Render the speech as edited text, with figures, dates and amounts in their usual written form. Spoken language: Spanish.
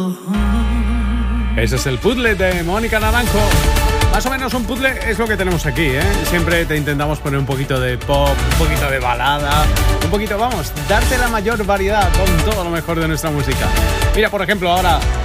Ese es el puzzle de Mónica Naranjo. Más o menos un puzzle es lo que tenemos aquí, ¿eh? Siempre te intentamos poner un poquito de pop, un poquito de balada, un poquito, vamos, darte la mayor variedad con todo lo mejor de nuestra música. Mira, por ejemplo, ahora